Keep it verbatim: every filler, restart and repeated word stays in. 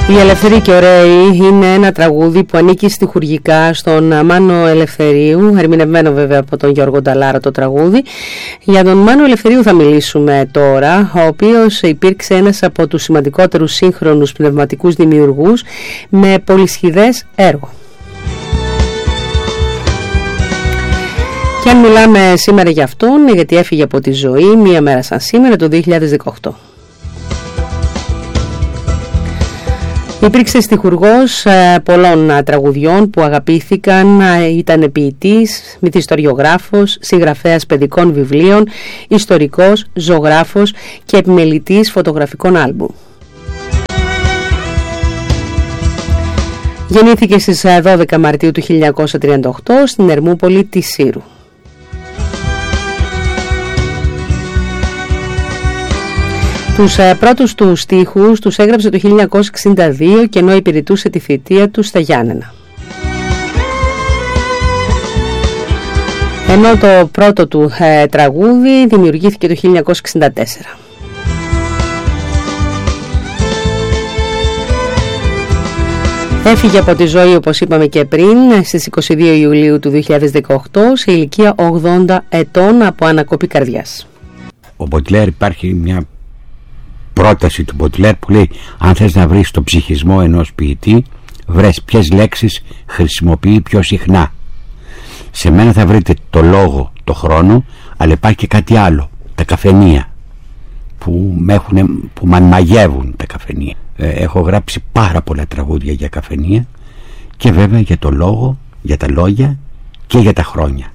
Οι Ελευθεροί και Ωραίοι είναι ένα τραγούδι που ανήκει στιχουργικά στον Μάνο Ελευθερίου, ερμηνευμένο βέβαια από τον Γιώργο Νταλάρα το τραγούδι. Για τον Μάνο Ελευθερίου θα μιλήσουμε τώρα, ο οποίος υπήρξε ένας από τους σημαντικότερους σύγχρονους πνευματικούς δημιουργούς με πολυσχηδές έργο. Και αν μιλάμε σήμερα για αυτόν, γιατί έφυγε από τη ζωή μία μέρα σαν σήμερα το δύο χιλιάδες δεκαοκτώ. Υπήρξε στιχουργός πολλών τραγουδιών που αγαπήθηκαν, ήταν ποιητής, μυθιστοριογράφος, συγγραφέας παιδικών βιβλίων, ιστορικός, ζωγράφος και επιμελητής φωτογραφικών άλμπουμ. Γεννήθηκε στις δώδεκα Μαρτίου του χίλια εννιακόσια τριάντα οκτώ στην Ερμούπολη της Σύρου. Τους ε, πρώτους του στίχους τους έγραψε το χίλια εννιακόσια εξήντα δύο και ενώ υπηρετούσε τη θητεία του στα Γιάννενα. Ενώ το πρώτο του ε, τραγούδι δημιουργήθηκε το χίλια εννιακόσια εξήντα τέσσερα. Έφυγε από τη ζωή, όπως είπαμε και πριν, στις είκοσι δύο Ιουλίου του δύο χιλιάδες δεκαοκτώ σε ηλικία ογδόντα ετών από ανακοπή καρδιάς. Ο Μποτλέρ, υπάρχει μια πρόταση του Μποτλέρ που λέει: αν θες να βρεις το ψυχισμό ενός ποιητή, βρες ποιες λέξεις χρησιμοποιεί πιο συχνά. Σε μένα θα βρείτε το λόγο, το χρόνο, αλλά υπάρχει και κάτι άλλο, τα καφενεία που με, έχουν, που με μαγεύουν τα καφενεία. ε, έχω γράψει πάρα πολλά τραγούδια για καφενεία και βέβαια για το λόγο, για τα λόγια και για τα χρόνια.